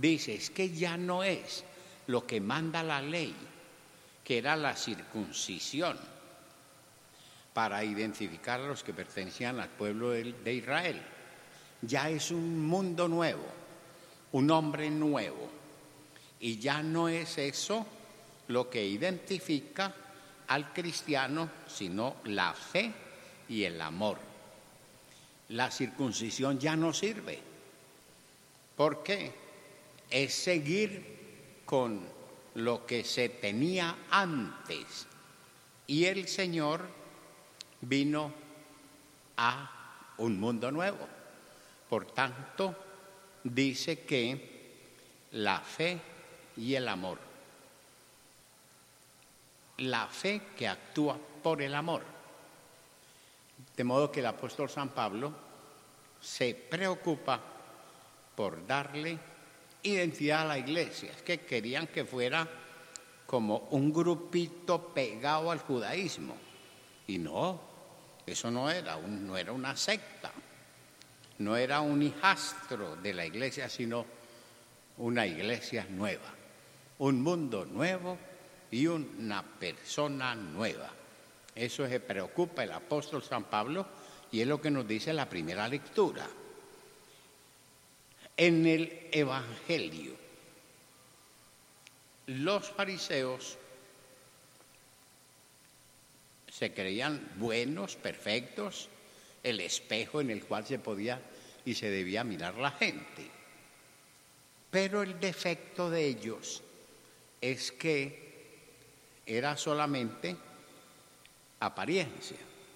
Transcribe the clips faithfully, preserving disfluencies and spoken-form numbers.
dice, es que ya no es lo que manda la ley, que era la circuncisión, para identificar a los que pertenecían al pueblo de Israel. Ya es un mundo nuevo, un hombre nuevo. Y ya no es eso lo que identifica al cristiano, sino la fe y el amor. La circuncisión ya no sirve. ¿Por qué? Es seguir con lo que se tenía antes. Y el Señor vino a un mundo nuevo. Por tanto, dice que la fe y el amor. La fe que actúa por el amor. De modo que el apóstol San Pablo se preocupa por darle identidad a la iglesia. Es que querían que fuera como un grupito pegado al judaísmo. Y no, eso no era, un, no era una secta. No era un hijastro de la iglesia, sino una iglesia nueva. Un mundo nuevo y una persona nueva. Eso se preocupa el apóstol San Pablo y es lo que nos dice la primera lectura. En el Evangelio, los fariseos se creían buenos, perfectos, el espejo en el cual se podía y se debía mirar la gente. Pero el defecto de ellos es que era solamente apariencia.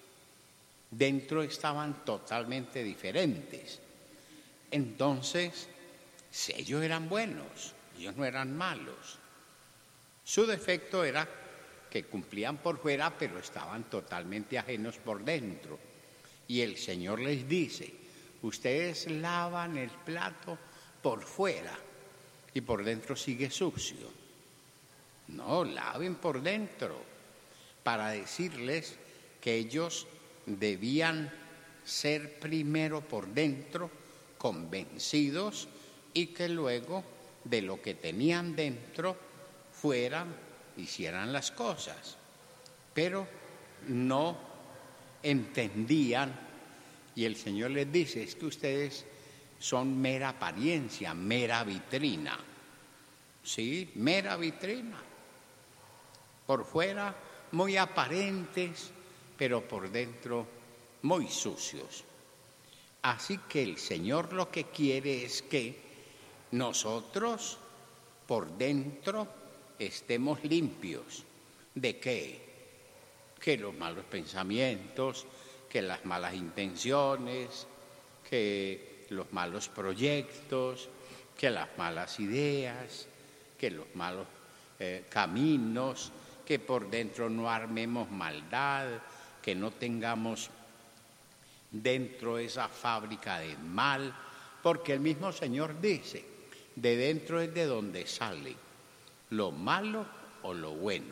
Dentro estaban totalmente diferentes. Entonces, si ellos eran buenos, ellos no eran malos. Su defecto era que cumplían por fuera, pero estaban totalmente ajenos por dentro. Y el Señor les dice, ustedes lavan el plato por fuera y por dentro sigue sucio. No, laven por dentro, para decirles que ellos debían ser primero por dentro convencidos y que luego de lo que tenían dentro fueran, hicieran las cosas. Pero no entendían y el Señor les dice, es que ustedes son mera apariencia, mera vitrina. Sí, mera vitrina. Por fuera muy aparentes, pero por dentro muy sucios. Así que el Señor lo que quiere es que nosotros por dentro estemos limpios. ¿De qué? Que los malos pensamientos, que las malas intenciones, que los malos proyectos, que las malas ideas, que los malos eh, caminos, que por dentro no armemos maldad, que no tengamos dentro esa fábrica de mal, porque el mismo Señor dice, de dentro es de donde sale lo malo o lo bueno,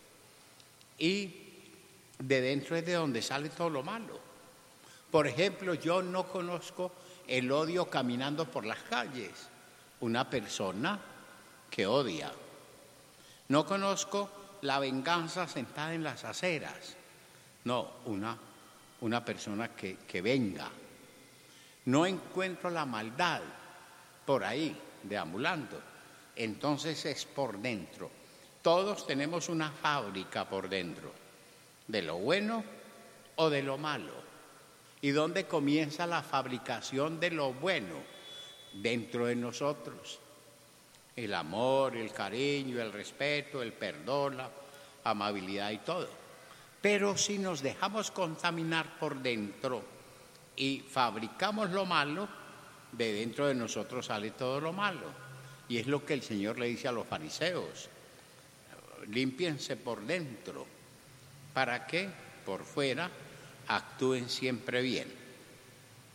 y de dentro es de donde sale todo lo malo. Por ejemplo, yo no conozco el odio caminando por las calles, una persona que odia. No conozco la venganza sentada en las aceras, no, una, una persona que, que venga. No encuentro la maldad por ahí, deambulando. Entonces es por dentro. Todos tenemos una fábrica por dentro, de lo bueno o de lo malo. ¿Y dónde comienza la fabricación de lo bueno? Dentro de nosotros. El amor, el cariño, el respeto, el perdón, la amabilidad y todo. Pero si nos dejamos contaminar por dentro y fabricamos lo malo, de dentro de nosotros sale todo lo malo. Y es lo que el Señor le dice a los fariseos. Límpiense por dentro, para que por fuera actúen siempre bien.